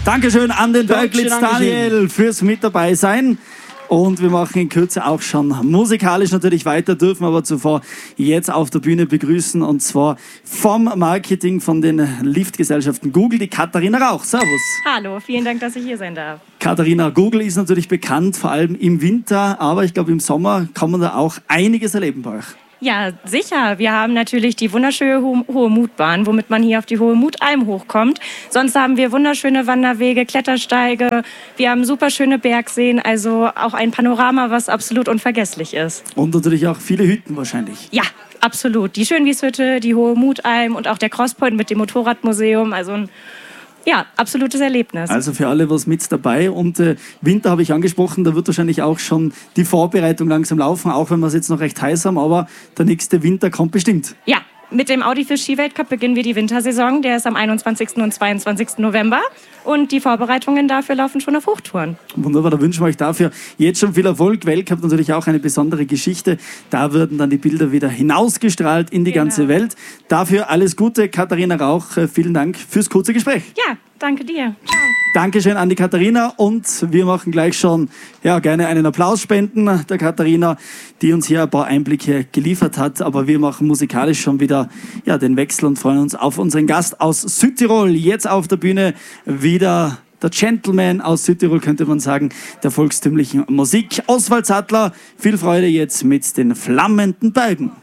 Dankeschön an den Berglitz Daniel fürs mit dabei sein. Und wir machen in Kürze auch schon musikalisch natürlich weiter, dürfen aber zuvor jetzt auf der Bühne begrüßen, und zwar vom Marketing von den Liftgesellschaften Google, die Katharina Rauch. Servus. Hallo, vielen Dank, dass ich hier sein darf. Katharina, Google ist natürlich bekannt, vor allem im Winter, aber ich glaube im Sommer kann man da auch einiges erleben bei euch. Ja, sicher. Wir haben natürlich die wunderschöne Hohe Mutbahn, womit man hier auf die Hohe Mutalm hochkommt. Sonst haben wir wunderschöne Wanderwege, Klettersteige. Wir haben super schöne Bergseen, also auch ein Panorama, was absolut unvergesslich ist. Und natürlich auch viele Hütten wahrscheinlich. Ja, absolut. Die Schönwieshütte, die Hohe Mutalm und auch der Crosspoint mit dem Motorradmuseum. Also ein absolutes Erlebnis. Also für alle was mit dabei. Und Winter habe ich angesprochen, da wird wahrscheinlich auch schon die Vorbereitung langsam laufen, auch wenn wir es jetzt noch recht heiß haben, aber der nächste Winter kommt bestimmt. Ja, mit dem Audi für Skiweltcup beginnen wir die Wintersaison. Der ist am 21. und 22. November. Und die Vorbereitungen dafür laufen schon auf Hochtouren. Wunderbar, da wünschen wir euch dafür jetzt schon viel Erfolg. Weltcup natürlich auch eine besondere Geschichte. Da werden dann die Bilder wieder hinausgestrahlt in die ganze Welt. Dafür alles Gute, Katharina Rauch. Vielen Dank fürs kurze Gespräch. Ja, danke dir. Ciao. Dankeschön an die Katharina, und wir machen gleich schon gerne einen Applaus spenden der Katharina, die uns hier ein paar Einblicke geliefert hat. Aber wir machen musikalisch schon wieder den Wechsel und freuen uns auf unseren Gast aus Südtirol. Jetzt auf der Bühne wieder der Gentleman aus Südtirol, könnte man sagen, der volkstümlichen Musik. Oswald Sattler, viel Freude jetzt mit den flammenden Bergen.